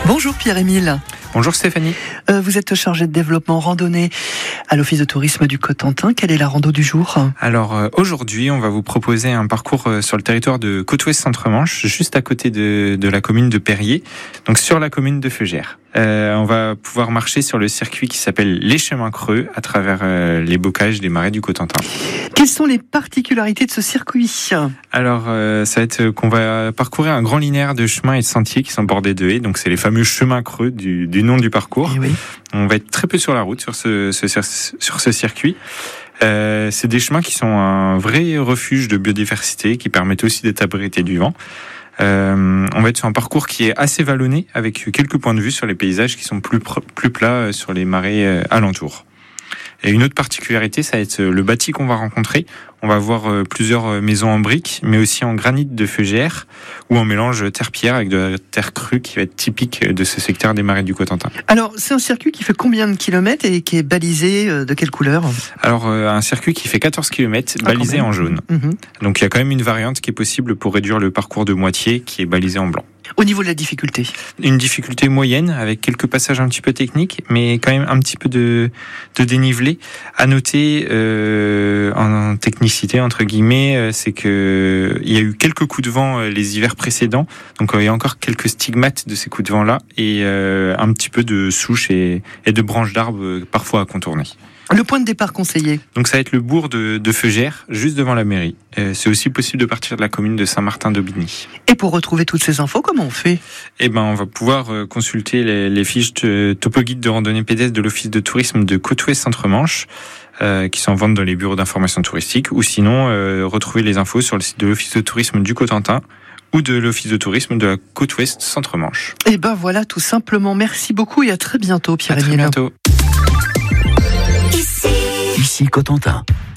Bonjour Pierre-Émile. Bonjour Stéphanie. Vous êtes chargé de développement randonnée à l'Office de tourisme du Cotentin. Quelle est la rando du jour ? Alors aujourd'hui, on va vous proposer un parcours sur le territoire de Côte-Ouest-Centre-Manche, juste à côté de la commune de Périers, donc sur la commune de Feugères. On va pouvoir marcher sur le circuit qui s'appelle les chemins creux à travers les bocages des marais du Cotentin. Quelles sont les particularités de ce circuit ? Alors ça va être qu'on va parcourir un grand linéaire de chemins et de sentiers qui sont bordés de haies, donc c'est les fameux chemins creux du nom du parcours. Eh oui. On va être très peu sur la route sur ce circuit. C'est des chemins qui sont un vrai refuge de biodiversité, qui permettent aussi d'être abrités du vent. On va être sur un parcours qui est assez vallonné, avec quelques points de vue sur les paysages qui sont plus plats sur les marais alentours. Et une autre particularité, ça va être le bâti qu'on va rencontrer. On va voir plusieurs maisons en briques, mais aussi en granit de Feugères, ou en mélange terre-pierre avec de la terre crue qui va être typique de ce secteur des marais du Cotentin. Alors, c'est un circuit qui fait combien de kilomètres et qui est balisé de quelle couleur ? Alors, un circuit qui fait 14 km, balisé en jaune. Donc, il y a quand même une variante qui est possible pour réduire le parcours de moitié, qui est balisé en blanc. Au niveau de la difficulté ? Une difficulté moyenne, avec quelques passages un petit peu techniques, mais quand même un petit peu de dénivelé. À noter, en technicité, entre guillemets, c'est que il y a eu quelques coups de vent les hivers précédents, donc il y a encore quelques stigmates de ces coups de vent-là, et un petit peu de souches et de branches d'arbres parfois à contourner. Le point de départ conseillé ? Donc ça va être le bourg de Feugères, juste devant la mairie. C'est aussi possible de partir de la commune de Saint-Martin-d'Aubigny. Et pour retrouver toutes ces infos, comment on fait ? Eh ben, on va pouvoir consulter les fiches de topo guide de randonnée pédestre de l'Office de tourisme de Côte-Ouest-Centre-Manche, qui sont en vente dans les bureaux d'information touristique, ou sinon retrouver les infos sur le site de l'Office de tourisme du Cotentin ou de l'Office de tourisme de la Côte-Ouest-Centre-Manche. Eh ben voilà, tout simplement. Merci beaucoup et à très bientôt, Pierre-Émile. À très bientôt. Ici Cotentin.